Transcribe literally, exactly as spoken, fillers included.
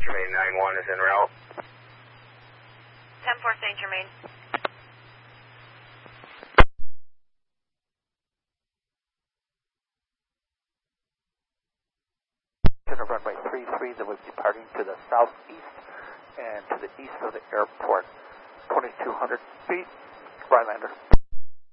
Germain nine one is en route. ten four Saint Germain. Center runway three three that was departing to the southeast and to the east of the airport. twenty-two hundred feet, Rylander.